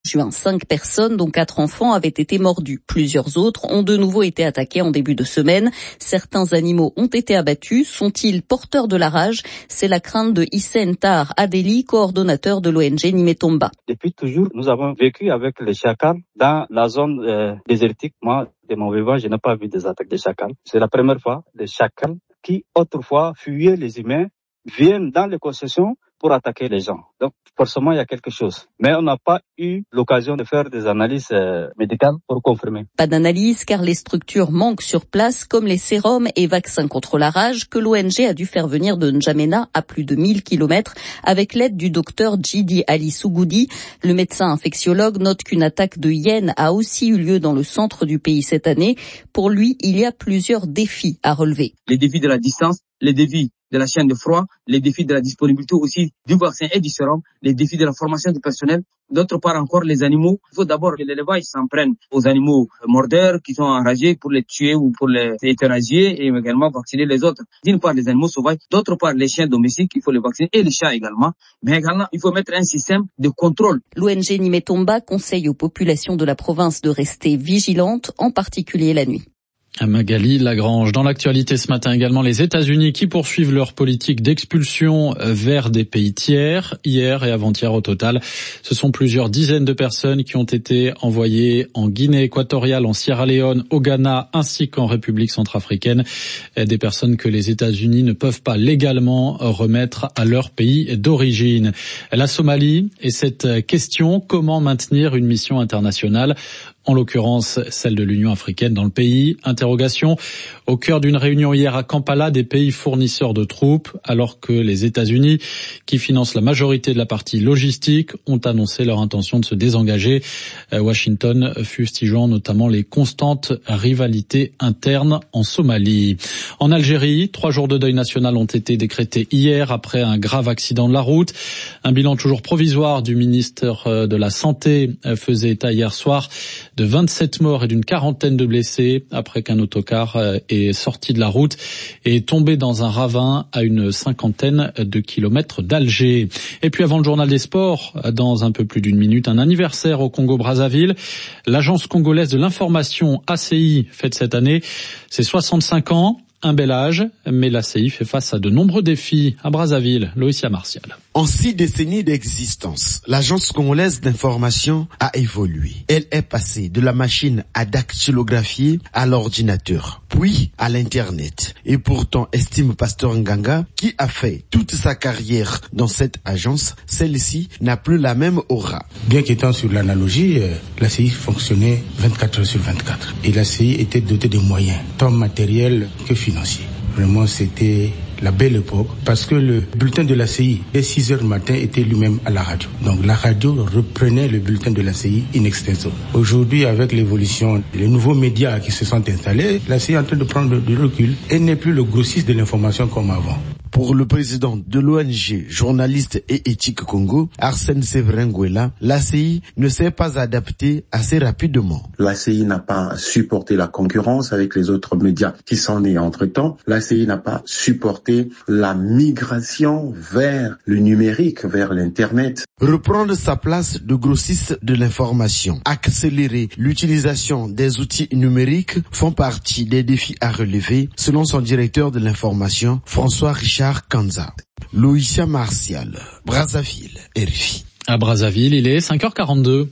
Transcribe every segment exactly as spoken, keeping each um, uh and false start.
juin, cinq personnes, dont quatre enfants, avaient été mordues. Plusieurs autres ont de nouveau été attaquées en début de semaine. Certains animaux ont été abattus. Sont-ils porteurs de la rage? C'est la crainte de Hissène Tar Adeli, coordonnateur de l'O N G Nimetomba. Depuis toujours, nous avons vécu avec les chacals dans la zone euh, désertique. Moi, de mon vivant, je n'ai pas vu des attaques de chacals. C'est la première fois les chacals qui autrefois fuyaient les humains viennent dans les concessions pour attaquer les gens. Donc, forcément, il y a quelque chose. Mais on n'a pas eu l'occasion de faire des analyses euh, médicales pour confirmer. Pas d'analyse car les structures manquent sur place, comme les sérums et vaccins contre la rage que l'O N G a dû faire venir de N'Djamena à plus de mille kilomètres avec l'aide du docteur Djidi Ali Sougoudi. Le médecin infectiologue note qu'une attaque de hyènes a aussi eu lieu dans le centre du pays cette année. Pour lui, il y a plusieurs défis à relever. Les défis de la distance, les défis de la chaîne de froid, les défis de la disponibilité aussi du vaccin et du sérum, les défis de la formation du personnel. D'autre part encore, les animaux. Il faut d'abord que l'élevage s'en prenne aux animaux mordeurs qui sont enragés pour les tuer ou pour les euthanasier et également vacciner les autres. D'une part, les animaux sauvages. D'autre part, les chiens domestiques, il faut les vacciner et les chats également. Mais également, il faut mettre un système de contrôle. L'O N G Nimetomba conseille aux populations de la province de rester vigilantes, en particulier la nuit. À Magali Lagrange. Dans l'actualité ce matin également, les États-Unis qui poursuivent leur politique d'expulsion vers des pays tiers. Hier et avant-hier au total, ce sont plusieurs dizaines de personnes qui ont été envoyées en Guinée équatoriale, en Sierra Leone, au Ghana ainsi qu'en République centrafricaine. Des personnes que les États-Unis ne peuvent pas légalement remettre à leur pays d'origine. La Somalie et cette question, comment maintenir une mission internationale, en l'occurrence celle de l'Union africaine dans le pays. Interrogation au cœur d'une réunion hier à Kampala des pays fournisseurs de troupes, alors que les États-Unis, qui financent la majorité de la partie logistique, ont annoncé leur intention de se désengager. Washington fustigeant notamment les constantes rivalités internes en Somalie. En Algérie, trois jours de deuil national ont été décrétés hier après un grave accident de la route. Un bilan toujours provisoire du ministre de la Santé faisait état hier soir de vingt-sept morts et d'une quarantaine de blessés après qu'un autocar est sorti de la route et est tombé dans un ravin à une cinquantaine de kilomètres d'Alger. Et puis avant le journal des sports, dans un peu plus d'une minute, un anniversaire au Congo-Brazzaville. L'agence congolaise de l'information A C I fête cette année ses soixante-cinq ans. Un bel âge, mais l'A C I fait face à de nombreux défis à Brazzaville. Loïcia Martial. En six décennies d'existence, l'agence congolaise d'information a évolué. Elle est passée de la machine à dactylographier à l'ordinateur, puis à l'Internet. Et pourtant, estime Pasteur Nganga, qui a fait toute sa carrière dans cette agence, celle-ci n'a plus la même aura. Bien qu'étant sur l'analogie, euh, l'A C I fonctionnait vingt-quatre heures sur vingt-quatre. Et l'A C I était dotée de moyens, tant matériels que financiers. Vraiment, c'était la belle époque, parce que le bulletin de l'A C I, dès six heures du matin, était lui-même à la radio. Donc la radio reprenait le bulletin de l'A C I in extenso. Aujourd'hui, avec l'évolution, les nouveaux médias qui se sont installés, l'A C I est en train de prendre du recul et n'est plus le grossiste de l'information comme avant. Pour le président de l'O N G Journalistes et Éthique Congo, Arsène Séverin Ngouela, l'A C I ne s'est pas adapté assez rapidement. L'A C I n'a pas supporté la concurrence avec les autres médias qui s'en est entre-temps. L'A C I n'a pas supporté la migration vers le numérique, vers l'Internet. Reprendre sa place de grossiste de l'information, accélérer l'utilisation des outils numériques font partie des défis à relever, selon son directeur de l'information, François Richard Kanza. Loïcia Martial, Brazzaville, R F I. À Brazzaville, il est cinq heures quarante-deux.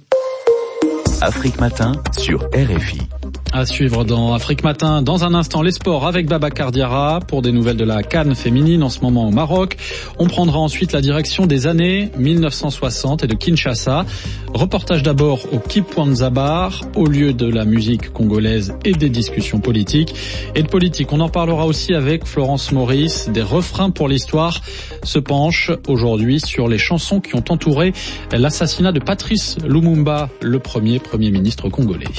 Afrique Matin sur R F I. À suivre dans Afrique Matin, dans un instant, les sports avec Babacar Diarra pour des nouvelles de la CAN féminine en ce moment au Maroc. On prendra ensuite la direction des années mille neuf cent soixante et de Kinshasa. Reportage d'abord au Kipouanzabar, au lieu de la musique congolaise et des discussions politiques. Et de politique, on en parlera aussi avec Florence Maurice. Des refrains pour l'histoire se penchent aujourd'hui sur les chansons qui ont entouré l'assassinat de Patrice Lumumba, le premier Premier ministre congolais.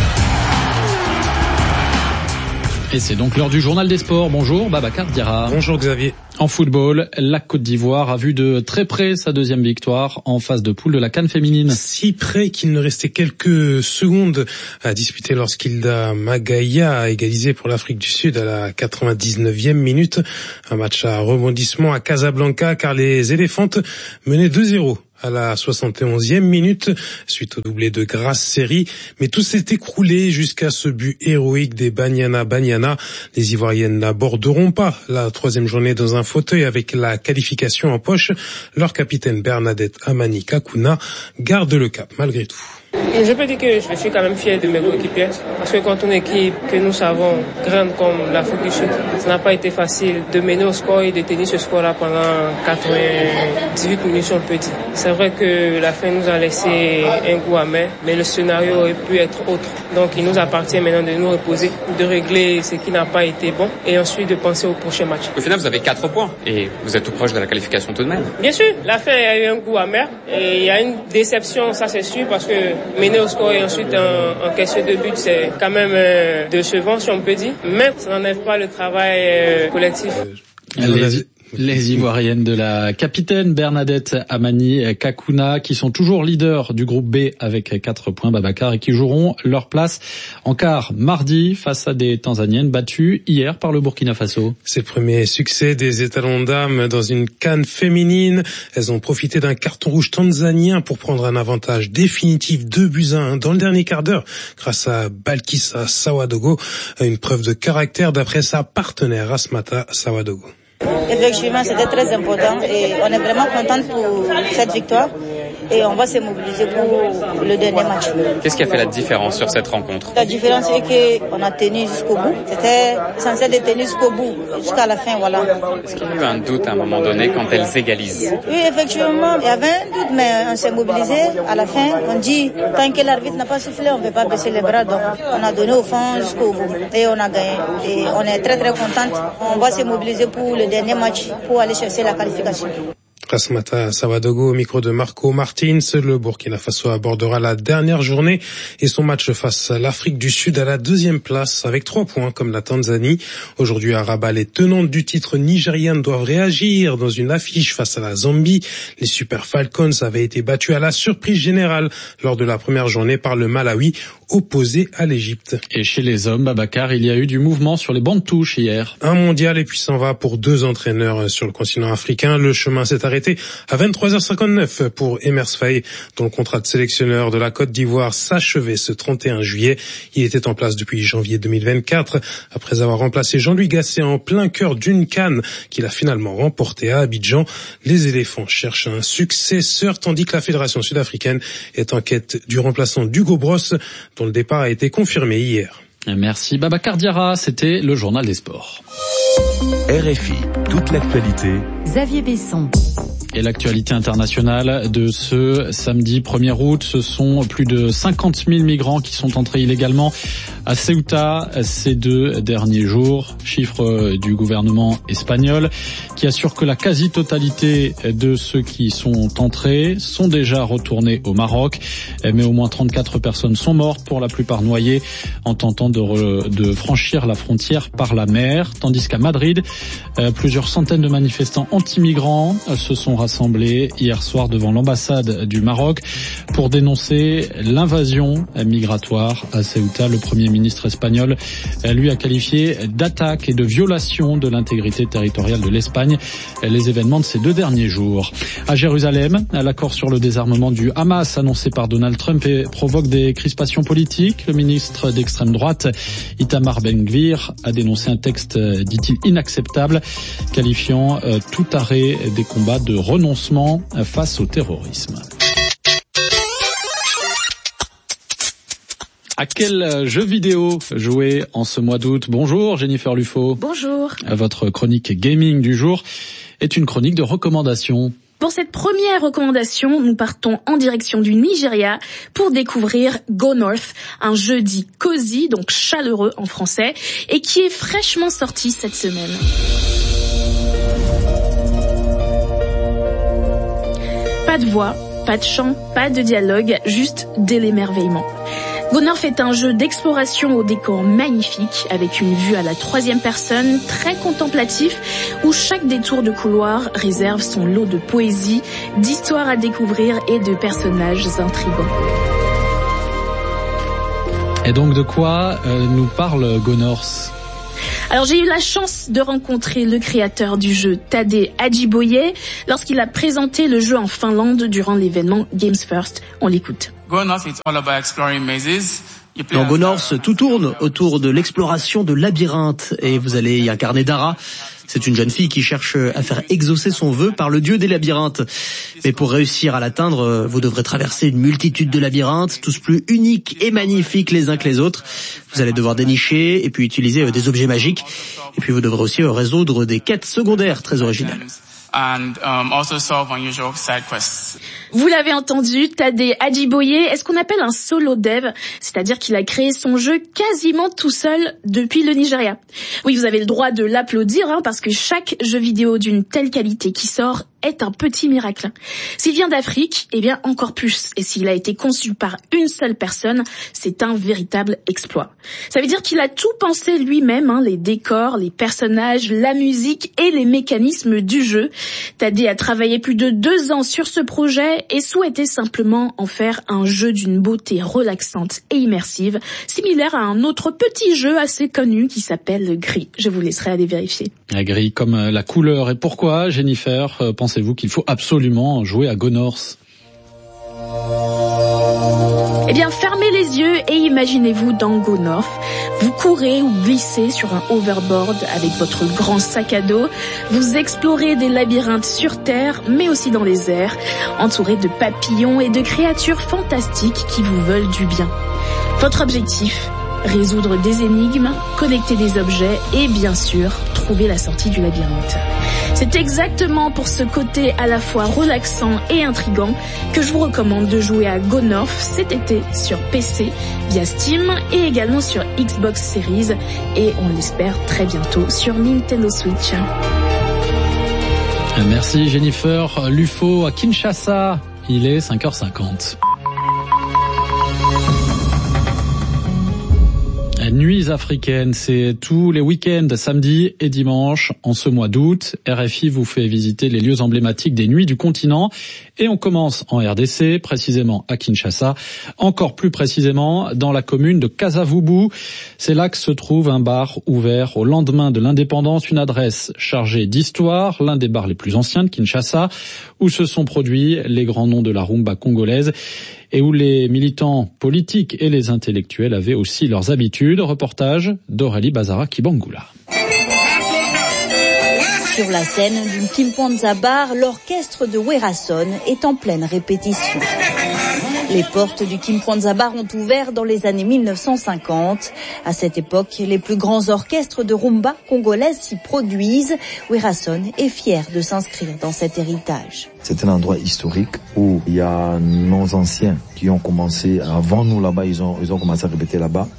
Et c'est donc l'heure du journal des sports. Bonjour Babacar Diarra. Bonjour Xavier. En football, la Côte d'Ivoire a vu de très près sa deuxième victoire en phase de poule de la CAN féminine. Si près qu'il ne restait quelques secondes à disputer lorsqu'Hilda Magaïa a égalisé pour l'Afrique du Sud à la quatre-vingt-dix-neuvième minute. Un match à rebondissement à Casablanca car les éléphantes menaient deux zéro à la soixante et onzième minute, suite au doublé de Grasse Série. Mais tout s'est écroulé jusqu'à ce but héroïque des Banyana Banyana. Les Ivoiriennes n'aborderont pas la troisième journée dans un fauteuil avec la qualification en poche. Leur capitaine Bernadette Amani Kakuna garde le cap malgré tout. Je peux dire que je suis quand même fier de mes coéquipiers parce que quand une équipe que nous savons grande comme l'Afrique du Sud, ça n'a pas été facile de mener au score et de tenir ce score-là pendant quatre-vingt-dix-huit minutes, on peut dire. C'est vrai que la fin nous a laissé un goût amer, mais le scénario aurait pu être autre. Donc il nous appartient maintenant de nous reposer, de régler ce qui n'a pas été bon et ensuite de penser au prochain match. Au final, vous avez quatre points et vous êtes tout proche de la qualification tout de même. Bien sûr, la fin a eu un goût amer et il y a une déception, ça c'est sûr, parce que mener au score et ensuite en, en question de but, c'est quand même euh, décevant, si on peut dire. Mais ça n'enlève pas le travail euh, collectif. Les, les Ivoiriennes de la capitaine Bernadette Amani Kakuna, qui sont toujours leaders du groupe B avec quatre points, Babacar, et qui joueront leur place en quart mardi face à des Tanzaniennes battues hier par le Burkina Faso. C'est le premier succès des étalons dames dans une CAN féminine. Elles ont profité d'un carton rouge tanzanien pour prendre un avantage définitif, deux buts à un dans le dernier quart d'heure grâce à Balkissa Sawadogo, une preuve de caractère d'après sa partenaire Asmata Sawadogo. Effectivement, c'était très important et on est vraiment content pour cette victoire et on va se mobiliser pour le dernier match. Qu'est-ce qui a fait la différence sur cette rencontre? La différence est qu'on a tenu jusqu'au bout. C'était censé être tenu jusqu'au bout, jusqu'à la fin, voilà. Est-ce qu'il y a eu un doute à un moment donné quand elles égalisent? Oui, effectivement, il y avait un doute, mais on s'est mobilisé. À la fin, on dit, tant que l'arbitre n'a pas soufflé, on ne peut pas baisser les bras. Donc, on a donné au fond jusqu'au bout et on a gagné. Et on est très très contente. On va se mobiliser pour le dernier match pour aller chercher la qualification. Asmata Sawadogo au micro de Marco Martins. Le Burkina Faso abordera la dernière journée et son match face à l'Afrique du Sud à la deuxième place avec trois points comme la Tanzanie. Aujourd'hui à Rabat, les tenantes du titre nigériennes doivent réagir dans une affiche face à la Zambie. Les Super Falcons avaient été battus à la surprise générale lors de la première journée par le Malawi opposé à l'Égypte. Et chez les hommes, Babacar, il y a eu du mouvement sur les bancs de touche hier. Un mondial et puis s'en va pour deux entraîneurs sur le continent africain. Le chemin s'est arrêté à vingt-trois heures cinquante-neuf pour Emers Faye, dont le contrat de sélectionneur de la Côte d'Ivoire s'achevait ce trente et un juillet. Il était en place depuis janvier deux mille vingt-quatre, après avoir remplacé Jean-Louis Gasset en plein cœur d'une CAN qu'il a finalement remporté à Abidjan. Les éléphants cherchent un successeur, tandis que la Fédération sud-africaine est en quête du remplaçant d'Hugo Bross, dont le départ a été confirmé hier. Merci Babacar Diarra, c'était le journal des sports. R F I, toute l'actualité. Xavier Besson. Et l'actualité internationale de ce samedi premier août, ce sont plus de cinquante mille migrants qui sont entrés illégalement à Ceuta ces deux derniers jours. Chiffre du gouvernement espagnol qui assure que la quasi-totalité de ceux qui sont entrés sont déjà retournés au Maroc. Mais au moins trente-quatre personnes sont mortes, pour la plupart noyées, en tentant de, re, de franchir la frontière par la mer. Tandis qu'à Madrid, plusieurs centaines de manifestants anti-migrants se sont rassemblés hier soir devant l'ambassade du Maroc pour dénoncer l'invasion migratoire à Ceuta. Le Premier ministre espagnol, lui, a qualifié d'attaque et de violation de l'intégrité territoriale de l'Espagne les événements de ces deux derniers jours. À Jérusalem, l'accord sur le désarmement du Hamas annoncé par Donald Trump et provoque des crispations politiques. Le ministre d'extrême droite, Itamar Ben-Gvir, a dénoncé un texte, dit-il, inacceptable, qualifiant euh, tout arrêt des combats de renoncement face au terrorisme. À quel jeu vidéo jouer en ce mois d'août? Bonjour Jennifer Lufo. Bonjour. Votre chronique gaming du jour est une chronique de recommandations. Pour cette première recommandation, nous partons en direction du Nigeria pour découvrir Go North, un jeu dit cosy, donc chaleureux en français, et qui est fraîchement sorti cette semaine. Pas de voix, pas de chant, pas de dialogue, juste de l'émerveillement. Go North est un jeu d'exploration au décor magnifique, avec une vue à la troisième personne, très contemplatif, où chaque détour de couloir réserve son lot de poésie, d'histoires à découvrir et de personnages intrigants. Et donc de quoi euh, nous parle Go North ? Alors j'ai eu la chance de rencontrer le créateur du jeu, Tadé Adjiboye, lorsqu'il a présenté le jeu en Finlande durant l'événement Games First. On l'écoute. Go North, it's all about exploring mazes. Dans Go North, tout tourne autour de l'exploration de labyrinthes et vous allez y incarner Dara. C'est une jeune fille qui cherche à faire exaucer son vœu par le dieu des labyrinthes. Mais pour réussir à l'atteindre, vous devrez traverser une multitude de labyrinthes, tous plus uniques et magnifiques les uns que les autres. Vous allez devoir dénicher et puis utiliser des objets magiques. Et puis vous devrez aussi résoudre des quêtes secondaires très originales. And um, also solve unusual side quests. Vous l'avez entendu, Tadé Adjiboye est ce qu'on appelle un solo dev, c'est-à-dire qu'il a créé son jeu quasiment tout seul depuis le Nigeria. Oui, vous avez le droit de l'applaudir, hein, parce que chaque jeu vidéo d'une telle qualité qui sort est un petit miracle. S'il vient d'Afrique, eh bien encore plus. Et s'il a été conçu par une seule personne, c'est un véritable exploit. Ça veut dire qu'il a tout pensé lui-même, hein, les décors, les personnages, la musique et les mécanismes du jeu. Tadé a travaillé plus de deux ans sur ce projet et souhaitait simplement en faire un jeu d'une beauté relaxante et immersive, similaire à un autre petit jeu assez connu qui s'appelle Gris. Je vous laisserai aller vérifier. La Gris comme la couleur. Et pourquoi, Jennifer, pensez-vous qu'il faut absolument jouer à Go North ? Eh bien, fermez les yeux et imaginez-vous dans Go North. Vous courez ou glissez sur un overboard avec votre grand sac à dos. Vous explorez des labyrinthes sur terre, mais aussi dans les airs, entourés de papillons et de créatures fantastiques qui vous veulent du bien. Votre objectif ? Résoudre des énigmes, connecter des objets et bien sûr, trouver la sortie du labyrinthe. C'est exactement pour ce côté à la fois relaxant et intriguant que je vous recommande de jouer à Go North cet été sur P C via Steam et également sur Xbox Series et on l'espère très bientôt sur Nintendo Switch. Merci Jennifer. L'U F O à Kinshasa, il est cinq heures cinquante. Nuits africaines, c'est tous les week-ends, samedi et dimanche, en ce mois d'août. R F I vous fait visiter les lieux emblématiques des nuits du continent. Et on commence en R D C, précisément à Kinshasa, encore plus précisément dans la commune de Kasavubu. C'est là que se trouve un bar ouvert au lendemain de l'indépendance, une adresse chargée d'histoire, l'un des bars les plus anciens de Kinshasa, où se sont produits les grands noms de la rumba congolaise et où les militants politiques et les intellectuels avaient aussi leurs habitudes. Reportage d'Aurélie Bazara-Kibangula. Sur la scène d'une Kimpanza Bar, l'orchestre de Werason est en pleine répétition. Les portes du Kimpanza Bar ont ouvert dans les années mille neuf cent cinquante. À cette époque, les plus grands orchestres de rumba congolaise s'y produisent. Werason est fier de s'inscrire dans cet héritage. C'est un endroit historique où il y a nos anciens qui ont commencé, avant nous là-bas, ils ont, ils ont commencé à répéter là-bas.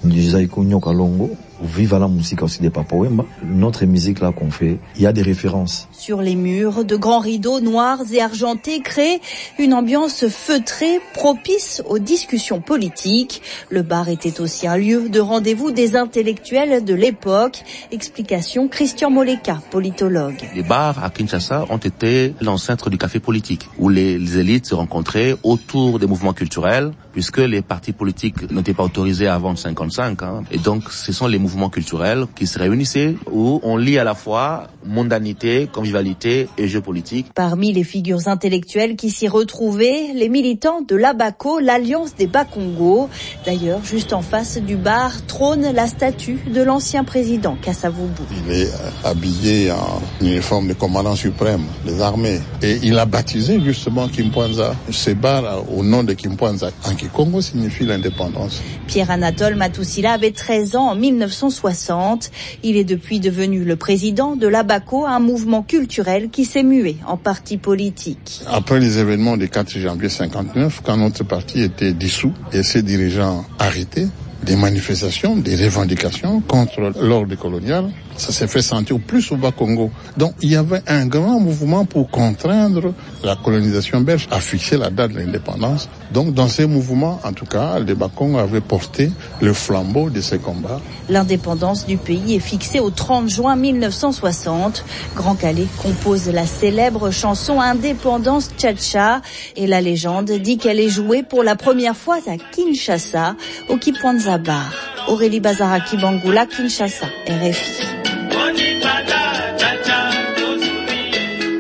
Viva la musique aussi des Papa Wemba. Notre musique là qu'on fait, il y a des références. Sur les murs, de grands rideaux noirs et argentés créent une ambiance feutrée propice aux discussions politiques. Le bar était aussi un lieu de rendez-vous des intellectuels de l'époque. Explication Christian Moleka, politologue. Les bars à Kinshasa ont été l'ancêtre du café politique, où les, les élites se rencontraient autour des mouvements culturels, puisque les partis politiques n'étaient pas autorisés avant cinquante-cinq. Hein. Et donc, ce sont les mouvements culturels qui se réunissaient, où on lie à la fois mondanité, convivialité et jeu politique. Parmi les figures intellectuelles qui s'y retrouvaient, les militants de l'Abaco, l'Alliance des Bas-Congo. D'ailleurs, juste en face du bar, trône la statue de l'ancien président Kasavubu. Il est habillé en uniforme de commandant suprême des armées. Et il a baptisé justement Kimpanza. Ce bar au nom de Kimpanza, en Kikongo, signifie l'indépendance. Pierre-Anatole Matousila avait treize ans en mille neuf cent soixante. Il est depuis devenu le président de l'Abaco, un mouvement culturel qui s'est mué en parti politique. Après les événements du quatre janvier cinquante-neuf, quand notre parti était dissous et ses dirigeants arrêtés, des manifestations, des revendications contre l'ordre colonial, ça s'est fait sentir plus au Bas-Congo. Donc il y avait un grand mouvement pour contraindre la colonisation belge à fixer la date de l'indépendance. Donc dans ces mouvements, en tout cas, les Bas-Congo avaient porté le flambeau de ces combats. L'indépendance du pays est fixée au trente juin mille neuf cent soixante. Grand Calais compose la célèbre chanson Indépendance Tcha-Tcha et la légende dit qu'elle est jouée pour la première fois à Kinshasa, au Kimpanza Bar. Aurélie Bazara-Kibangula, Kinshasa, R F I.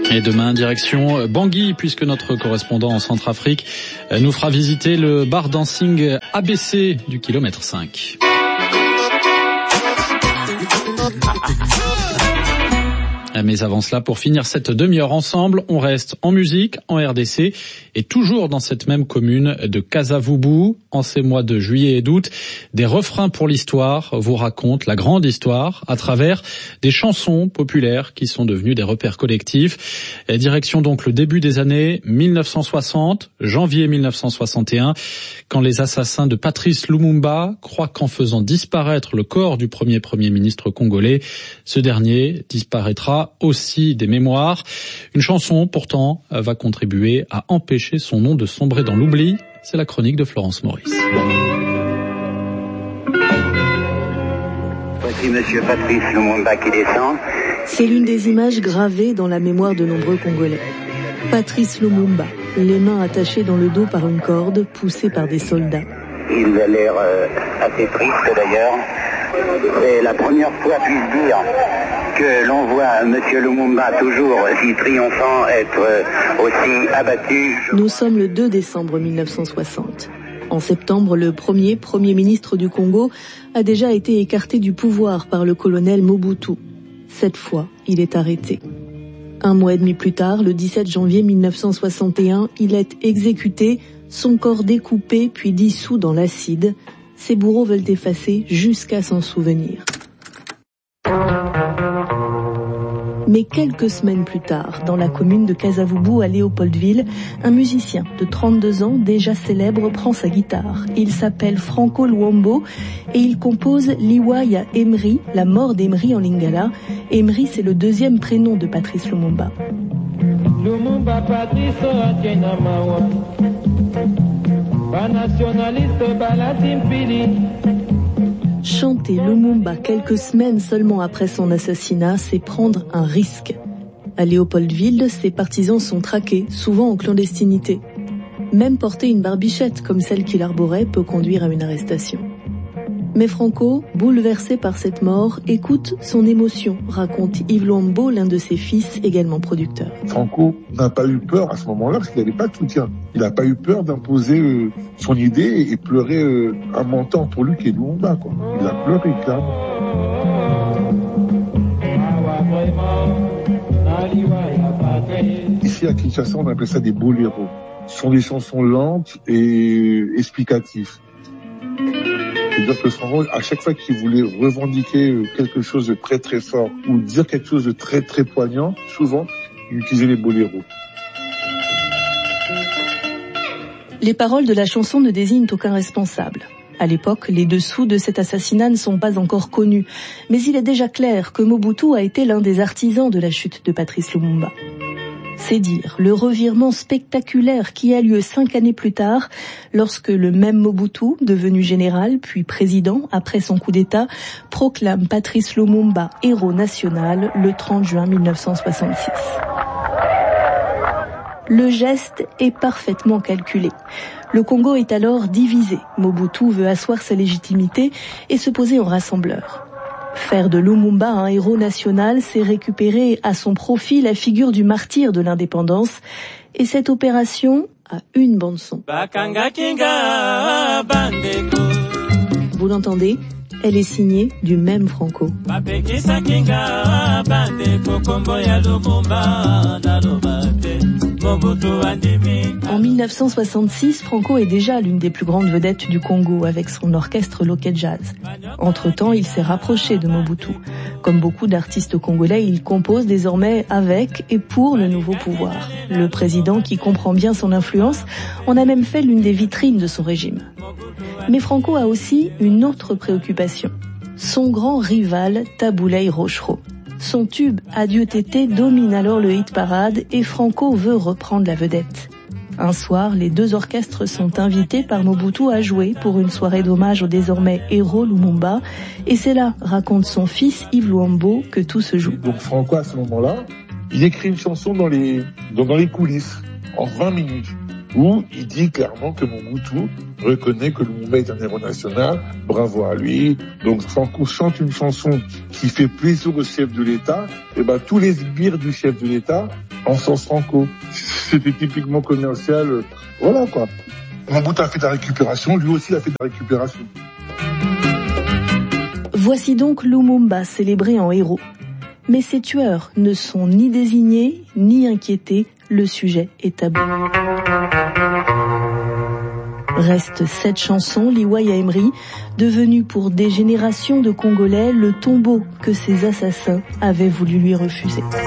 Et demain, direction Bangui, puisque notre correspondant en Centrafrique nous fera visiter le bar dancing A B C du kilomètre cinq. Mais avant cela, pour finir cette demi-heure ensemble, on reste en musique, en R D C, et toujours dans cette même commune de Kasavubu. En ces mois de juillet et d'août, des refrains pour l'histoire vous racontent la grande histoire à travers des chansons populaires qui sont devenues des repères collectifs. Et direction donc le début des années mille neuf cent soixante, janvier mille neuf cent soixante et un, quand les assassins de Patrice Lumumba croient qu'en faisant disparaître le corps du premier Premier ministre congolais, ce dernier disparaîtra aussi des mémoires. Une chanson, pourtant, va contribuer à empêcher son nom de sombrer dans l'oubli. C'est la chronique de Florence Maurice. Voici Monsieur Patrice Lumumba qui descend. C'est l'une des images gravées dans la mémoire de nombreux Congolais. Patrice Lumumba, les mains attachées dans le dos par une corde, poussé par des soldats. Il a l'air euh, assez triste d'ailleurs. C'est la première fois, puis-je dire, que l'on voit Monsieur Lumumba toujours si triomphant être euh, aussi abattu. Nous sommes le deux décembre mille neuf cent soixante. En septembre, le premier Premier ministre du Congo a déjà été écarté du pouvoir par le colonel Mobutu. Cette fois, il est arrêté. Un mois et demi plus tard, le dix-sept janvier mille neuf cent soixante et un, il est exécuté, son corps découpé puis dissous dans l'acide. Ses bourreaux veulent effacer jusqu'à s'en souvenir. Mais quelques semaines plus tard, dans la commune de Kasavubu à Léopoldville, un musicien de trente-deux ans, déjà célèbre, prend sa guitare. Il s'appelle Franco Luambo et il compose Liwaya Emery, la mort d'Emery en lingala. Emery, c'est le deuxième prénom de Patrice Lumumba. Lumumba Patrice Atienamawa, nationaliste Balatimpili. Chanter Lumumba quelques semaines seulement après son assassinat, c'est prendre un risque. À Léopoldville, ses partisans sont traqués, souvent en clandestinité. Même porter une barbichette comme celle qu'il arborait peut conduire à une arrestation. Mais Franco, bouleversé par cette mort, écoute son émotion, raconte Yves Luambo, l'un de ses fils, également producteur. Franco n'a pas eu peur à ce moment-là parce qu'il n'avait pas de soutien. Il n'a pas eu peur d'imposer euh, son idée et pleurer euh, un mentor pour lui qui est Lumumba, quoi. Il a pleuré, clairement. Ici à Kinshasa, on appelle ça des boléros. Ce sont des chansons lentes et explicatives. C'est-à-dire que Franco, à chaque fois qu'il voulait revendiquer quelque chose de très très fort ou dire quelque chose de très très poignant, souvent, il utilisait les boléros. Les paroles de la chanson ne désignent aucun responsable. À l'époque, les dessous de cet assassinat ne sont pas encore connus, mais il est déjà clair que Mobutu a été l'un des artisans de la chute de Patrice Lumumba. C'est dire le revirement spectaculaire qui a lieu cinq années plus tard, lorsque le même Mobutu, devenu général puis président après son coup d'État, proclame Patrice Lumumba héros national le trente juin mille neuf cent soixante-six. Le geste est parfaitement calculé. Le Congo est alors divisé. Mobutu veut asseoir sa légitimité et se poser en rassembleur. Faire de Lumumba un héros national, c'est récupérer à son profit la figure du martyr de l'indépendance. Et cette opération a une bande-son. Vous l'entendez ? Elle est signée du même Franco. En mille neuf cent soixante-six, Franco est déjà l'une des plus grandes vedettes du Congo avec son orchestre Loket Jazz. Entre-temps, il s'est rapproché de Mobutu. Comme beaucoup d'artistes congolais, il compose désormais avec et pour le nouveau pouvoir. Le président, qui comprend bien son influence, en a même fait l'une des vitrines de son régime. Mais Franco a aussi une autre préoccupation. Son grand rival, Taboulei Rochereau. Son tube Adieu Tété domine alors le hit parade et Franco veut reprendre la vedette. Un soir, les deux orchestres sont invités par Mobutu à jouer pour une soirée d'hommage au désormais héros Lumumba. Et c'est là, raconte son fils Yves Luambo, que tout se joue. Donc Franco, à ce moment-là, il écrit une chanson dans les, dans, dans les coulisses, en vingt minutes. Où il dit clairement que Mobutu reconnaît que Lumumba est un héros national, bravo à lui. Donc Franco chante une chanson qui fait plaisir au chef de l'État, et ben tous les sbires du chef de l'État en sens franco. C'était typiquement commercial. Voilà quoi. Mobutu a fait de la récupération, lui aussi a fait de la récupération. Voici donc Lumumba célébré en héros. Mais ces tueurs ne sont ni désignés, ni inquiétés, le sujet est tabou. Restent cette chanson, Liwaya Emery, devenue pour des générations de Congolais le tombeau que ces assassins avaient voulu lui refuser.